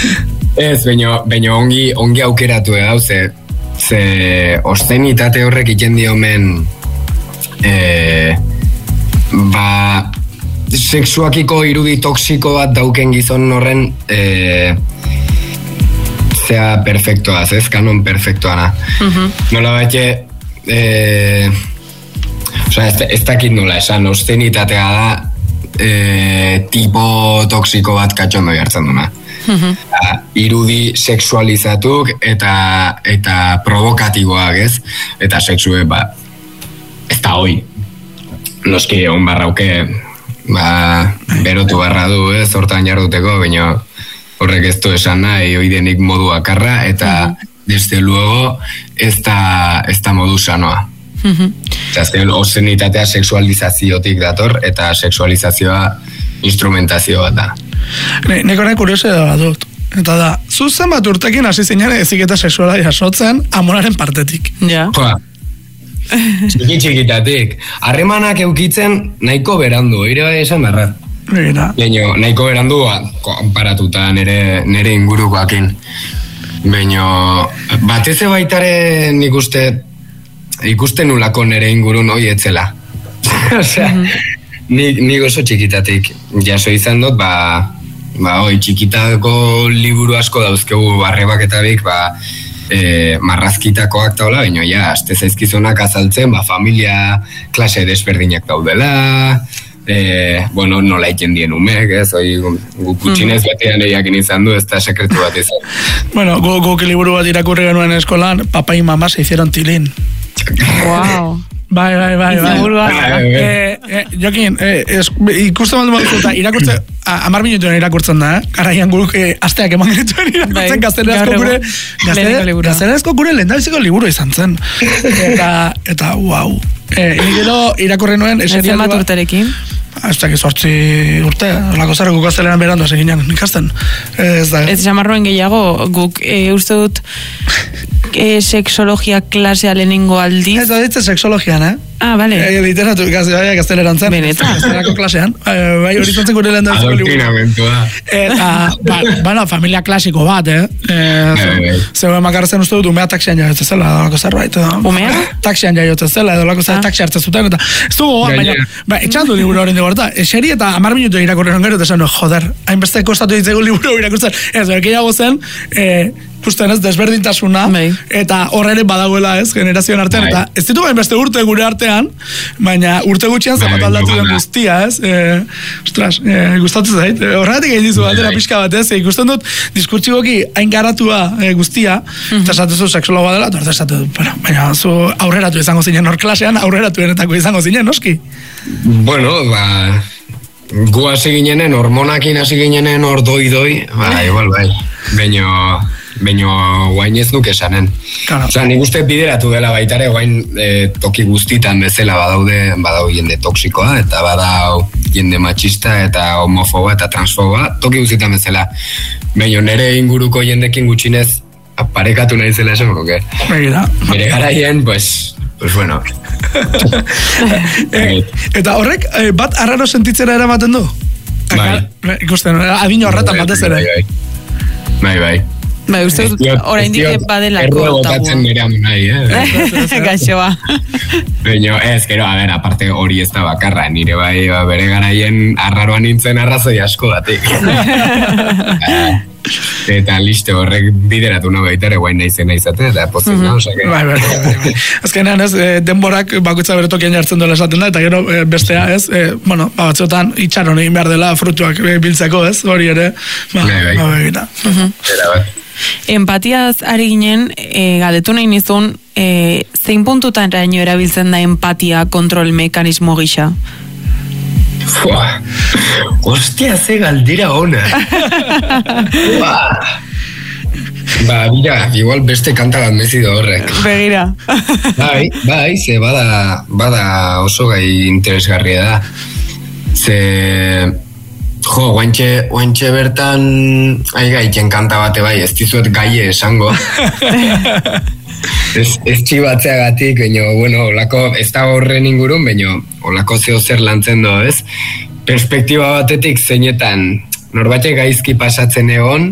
Ez, baino ongi aukeratu edau, ze ostenitate horrek iten diomen sexuakiko irudi toksiko bat dauken gizon horren zea perfektoaz, ez? Kanon perfektoana. Nola baite ez dakit nola esan, ostenitatea da tipo toksiko bat katxondo jartzen duna. Irudi sexualizatuk eta provokatiboak, ez? Eta sexue, ez da hoi. Noski egon barrauke berotu barra du, ez? Hortan jarduteko, baina horrek ez du esan nahi oidenik modu akarra, eta desde luego ez da modu sanoa. Azken obszenitatea sexualizaziotik dator, eta sexualizazioa instrumentazio bat da. Neko nahi kuriosia da dut. Eta da, zuzen bat urtekin hasi zinen eziketa sexuala jasotzen amonaren partetik. Ja. Txikitatik. Harremanak eukitzen nahiko berandu, ere bai esan barra. Baina, nahiko berandu konparatuta nere ingurukoakin. Baina, batez baitare nik ikusten nulako nere ingurun hoi etzela. Osea, nik oso txikitatik jaso izan dut, hoi txikitako liburu asko dauzkegu barrebak eta bik, marrazkitakoak taula, baina aste zaizkizunak azaltzen, familia klase desberdinak daudela, nola iten dien umek, ez, gutxinez batean eiakin izan du, ez da sekretu bat izan. Bueno, guk liburu bat irakurri genuen eskolan, papa y mamá se hicieron tilín. Wow. Bai. Jokin, ikusten baldu mazuta, irakurtzen, 10 minutuen irakurtzen da, garaian guk asteak eman genituen irakurtzen gaztelerazko gure lehendabiziko liburu izan zen. Eta, wow. Gero irakurri nuen eserial bat urterekin? Ez dakit 8 urte, olako zara guk gazteleran berandu hasi ginen, ikasten. Ez jamarroen gehiago, guk uste dut sexologia klasea lehenengo aldiz. Ez ditze sexologian, bale. Literatu gazteleran zen. Benetan. Gaztelerako klasean. Bai, hori zentzen gure lehen da. Adoctrinamentua. Eta, familia klasiko bat, Zeu makarrezen uste dut, umea taksian jaiotzen zela, dolako zerbait. Umea? Taksian jaiotzen zela, dolako zerbait, taksi hartzen zuten, eta ez dugu, baina, etxandu liburu hori dugu, eseri eta 10 minutu irakurren gero, eta esan, joder, hainbeste kostatu ditzegu liburu irakurtzen, ez, berkiago zen, ikusten ez, desberdintasuna, eta horre badagoela ez, generazioen artean, eta ez ditu hainbeste urte gure artean, baina urte gutxian zapat aldatu den guztia, ez? Ostras, gustatzen zait, horregatik egin dizu aldera pixka bat, ez? Ikusten dut, diskurtsiboki hain garatua guztia, eta esatezu seksologoa dela, eta esatezu, baina zu aurreratu izango zinen hor klasean, aurreratuenetako izango zinen, noski? Bueno, gu hasi ginenen, hormonakin hasi ginenen hor doi, igual, baino guain ez nuke esanen. Osa, nik uste bideratu dela baitare, guain toki guztitan bezala badau jende toksikoa, eta badau jende machista, eta homofoba, eta transfoba, toki guztitan bezala. Baino nere inguruko jendekin gutxinez parekatu nahi zela esan, nuke? Bere garaien, pues bueno. Eta horrek, bat arraro sentitzera eramaten du? Ikusten, adino horretan batez ere. Bai. Uste orain dik badelako tabu. Erro botatzen nire amu nahi, Gaixoa. Baina, gero, aparte hori ez da bakarra, nire bere garaien arraroan nintzen arrazoi asko datik. Eta listo, horrek bideratu nahi baitare guain nahi zate, eta pozik, no? Bai. Azkenean ez, denborak bakutza bere tokian jartzen duela esaten da, eta gero bestea ez, batzuetan itxaron egin behar dela frutuak biltzeko ez, hori ere, Empatiaz ari ginen, galdetu nahi nizun, zein puntutan raino erabiltzen da empatia kontrol mekanismo gisa? Ostia, ze galdera ona. Bira, igual beste kanta bat mezido horrek. Begira. Bai, ze bada oso gai interesgarria da. Ze... guantxe bertan aigaiten kanta bate bai, ez dizuet gaie esango. Ez txibatzeagatik, olako, ez da horren ingurun, olako zeo zer lantzen do, ez? Perspektiba batetik zeinetan, norbaitek gaizki pasatzen egon,